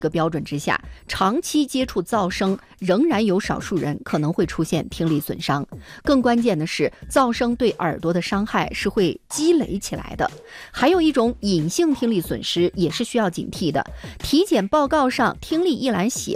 个标准之下，长期接触噪声，仍然有少数人可能会出现听力损伤。更关键的是，噪声对耳朵的伤害是会积累起来的。还有一种隐性听力损失也是需要警惕的。体检报告上听力一栏写